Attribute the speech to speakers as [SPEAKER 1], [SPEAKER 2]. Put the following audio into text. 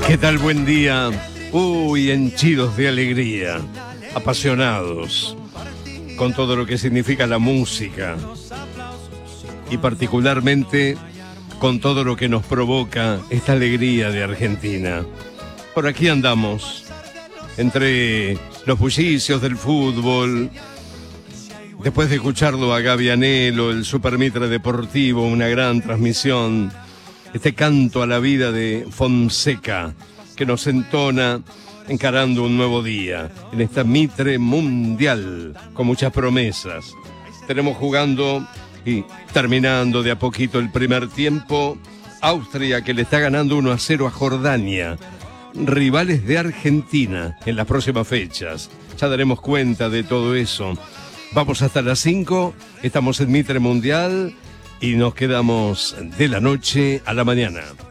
[SPEAKER 1] ¿Qué tal? Buen día. Uy, henchidos de alegría, apasionados con todo lo que significa la música y particularmente con todo lo que nos provoca esta alegría de Argentina. Por aquí andamos, entre los bullicios del fútbol, después de escucharlo a Gavianelo, el Supermitre Deportivo, una gran transmisión, este canto a la vida de Fonseca, que nos entona encarando un nuevo día, en esta Mitre Mundial, con muchas promesas. Tenemos jugando y terminando de a poquito el primer tiempo, Austria, que le está ganando 1-0 a Jordania, rivales de Argentina en las próximas fechas. Ya daremos cuenta de todo eso. Vamos hasta las 5, estamos en Mitre Mundial y nos quedamos de la noche a la mañana.